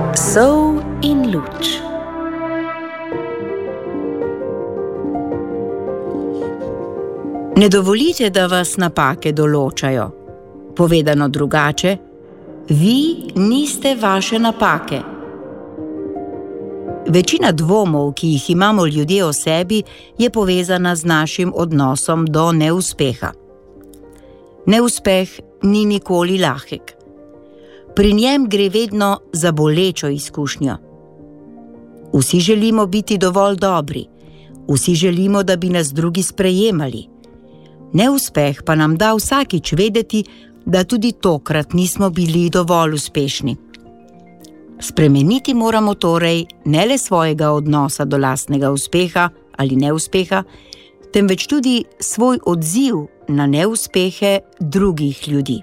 Sol in luč. Ne dovolite, da vas napake določajo. Povedano drugače, vi niste vaše napake. Večina dvomov, ki jih imamo ljudje o sebi, je povezana z našim odnosom do neuspeha. Neuspeh ni nikoli lahek. Pri njem gre vedno za bolečo izkušnjo. Vsi želimo biti dovolj dobri, vsi želimo, da bi nas drugi sprejemali. Neuspeh pa nam da vsakič vedeti, da tudi tokrat nismo bili dovolj uspešni. Spremeniti moramo torej ne le svojega odnosa do lastnega uspeha ali neuspeha, temveč tudi svoj odziv na neuspehe drugih ljudi.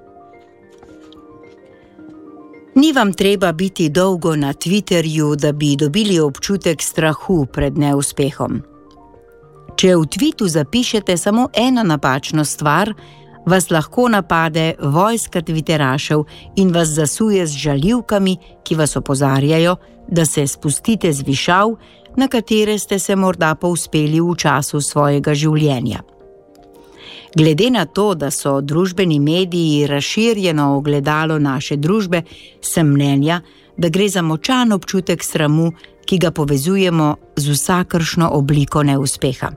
Ni vam treba biti dolgo na Twitterju, da bi dobili občutek strahu pred neuspehom. Če v tvitu zapišete samo eno napačno stvar, vas lahko napade vojska tviterašev in vas zasuje z žaljivkami, ki vas opozarjajo, da se spustite z višav, na katere ste se morda povzpeli v času svojega življenja. Glede na to, da so družbeni mediji razširjeno ogledalo naše družbe, sem mnenja, da gre za močan občutek sramu, ki ga povezujemo z vsakršno obliko neuspeha.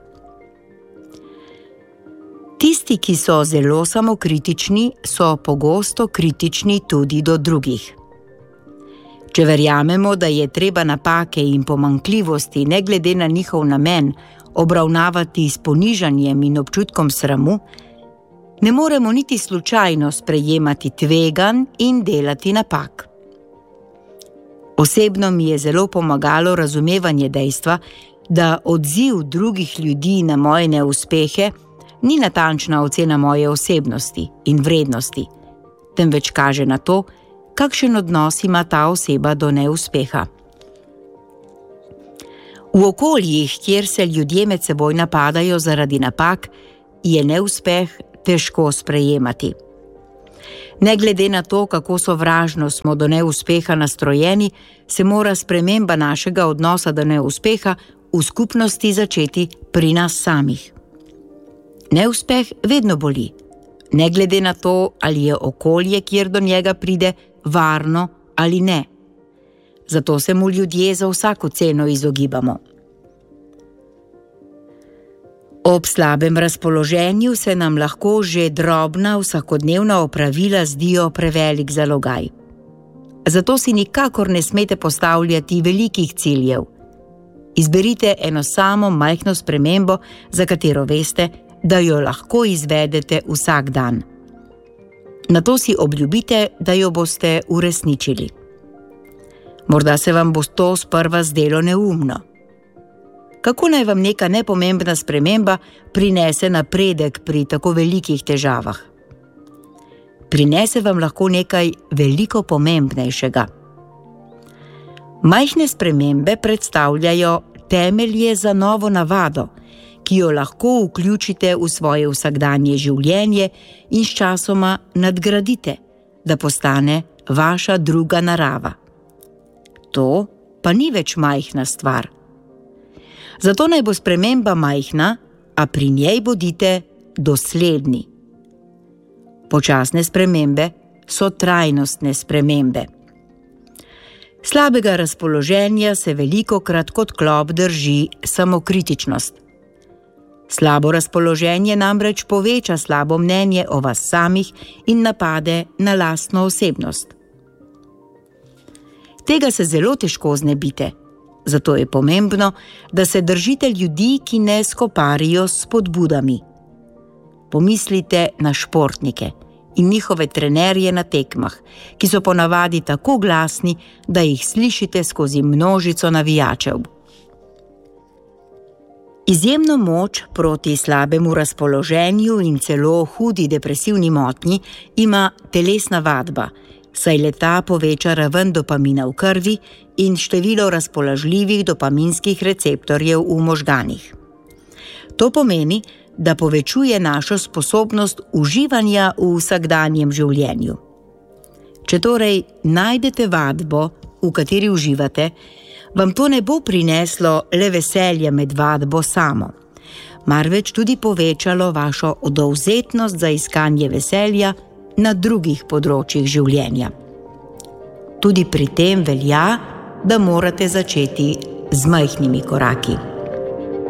Tisti, ki so zelo samokritični, so pogosto kritični tudi do drugih. Če verjamemo, da je treba napake in pomanjkljivosti, ne glede na njihov namen, obravnavati s ponižanjem in občutkom sramu, ne moremo niti slučajno sprejemati tveganj in delati napak. Osebno mi je zelo pomagalo razumevanje dejstva, da odziv drugih ljudi na moje neuspehe ni natančna ocena moje osebnosti in vrednosti, temveč kaže na to, kakšen odnos ima ta oseba do neuspeha. V okoljih, kjer se ljudje med seboj napadajo zaradi napak, je neuspeh težko sprejemati. Ne glede na to, kako sovražno smo do neuspeha nastrojeni, se mora sprememba našega odnosa do neuspeha v skupnosti začeti pri nas samih. Neuspeh vedno boli, ne glede na to, ali je okolje, kjer do njega pride, varno ali ne. Zato se mu ljudje za vsako ceno izogibamo. Ob slabem razpoloženju se nam lahko že drobna vsakodnevna opravila zdijo prevelik zalogaj. Zato si nikakor ne smete postavljati velikih ciljev. Izberite eno samo majhno spremembo, za katero veste, da jo lahko izvedete vsak dan. Nato si obljubite, da jo boste uresničili. Morda se vam bo to sprva zdelo neumno. Kako naj vam neka nepomembna sprememba prinese napredek pri tako velikih težavah? Prinese vam lahko nekaj veliko pomembnejšega. Majhne spremembe predstavljajo temelje za novo navado, ki jo lahko vključite v svoje vsakdanje življenje in sčasoma nadgradite, da postane vaša druga narava. To pa ni več majhna stvar. Zato naj bo sprememba majhna, a pri njej bodite dosledni. Počasne spremembe so trajnostne spremembe. Slabega razpoloženja se velikokrat kot klop drži samokritičnost. Slabo razpoloženje namreč poveča slabo mnenje o vas samih in napade na lastno osebnost. Tega se zelo težko znebite, zato je pomembno, da se držite ljudi, ki ne skoparijo s spodbudami. Pomislite na športnike in njihove trenerje na tekmah, ki so ponavadi tako glasni, da jih slišite skozi množico navijačev. Izjemno moč proti slabemu razpoloženju in celo hudi depresivni motnji ima telesna vadba, saj le-ta poveča raven dopamina v krvi in število razpoložljivih dopaminskih receptorjev v možganih. To pomeni, da povečuje našo sposobnost uživanja v vsakdanjem življenju. Če torej najdete vadbo, v kateri uživate, vam to ne bo prineslo le veselja med vadbo samo, marveč tudi povečalo vašo dovzetnost za iskanje veselja na drugih področjih življenja. Tudi pri tem velja, da morate začeti z majhnimi koraki.